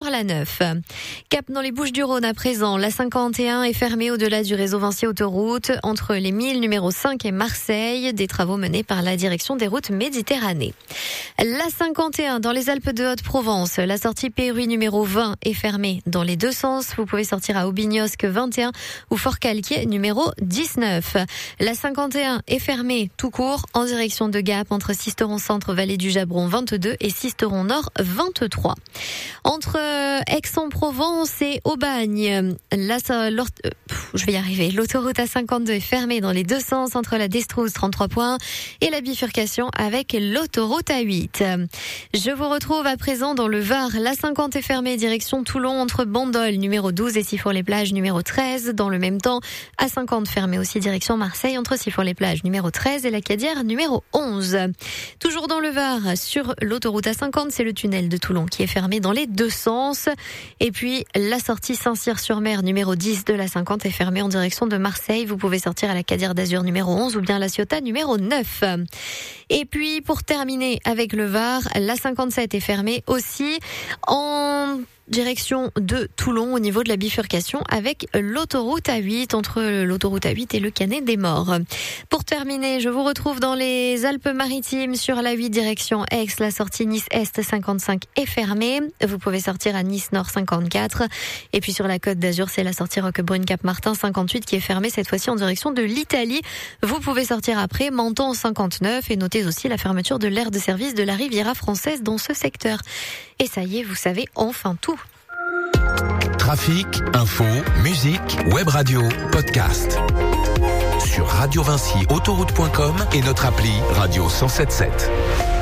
Bar-la-Neuve. Cap dans les Bouches-du-Rhône à présent, la 51 est fermée au-delà du réseau Vinci Autoroute entre les 1000 numéro 5 et Marseille, des travaux menés par la direction des routes Méditerranée. La 51 dans les Alpes de Haute-Provence, la sortie Péruy numéro 20 est fermée dans les deux sens. Vous pouvez sortir à Aubignosc 21 ou Fort-Calquier numéro 19. La 51 est fermée tout court en direction de Gap entre Sisteron Centre, Vallée du Jabron 22 et Sisteron Nord 23. Entre Aix-en-Provence et Aubagne, l'autoroute A52 est fermée dans les deux sens entre la Destrousse 33 points et la bifurcation avec l'autoroute A8. Je vous retrouve à présent dans le Var. La 50 est fermée direction Toulon entre Bandol numéro 12 et Sifour-les-Plages numéro 13. Dans le même temps, A50 fermée aussi direction Marseille entre Sifour-les-Plages numéro 13 et la Cadière numéro 11. Toujours dans le Var, sur l'autoroute A50, c'est le tunnel de Toulon qui est fermé dans les deux sens. Et puis la sortie Saint-Cyr-sur-Mer numéro 10 de la 50 est fermée en direction de Marseille. Vous pouvez sortir à la Cadière d'Azur numéro 11 ou bien la Ciotat numéro 9. Et puis pour terminer avec le Var, la 57 est fermée aussi en direction de Toulon au niveau de la bifurcation avec l'autoroute A8 entre l'autoroute A8 et le Canet des Morts. Pour terminer, je vous retrouve dans les Alpes-Maritimes sur la 8 direction Aix. La sortie Nice-Est 55 est fermée. Vous pouvez sortir à Nice-Nord 54. Et puis sur la Côte d'Azur, c'est la sortie Roquebrune-Cap-Martin 58 qui est fermée cette fois-ci en direction de l'Italie. Vous pouvez sortir après Menton 59 et notez aussi la fermeture de l'aire de service de la Riviera française dans ce secteur. Et ça y est, vous savez enfin tout. Trafic, info, musique, web radio, podcast. Sur Radio Vinci Autoroute.com et notre appli Radio 107.7.